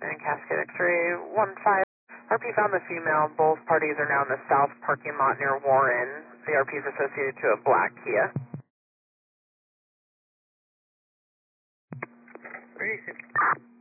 And Cascade X-ray 15. RP found the female. Both parties are now in the south parking lot near Warren. The RP is associated to a black Kia. 360.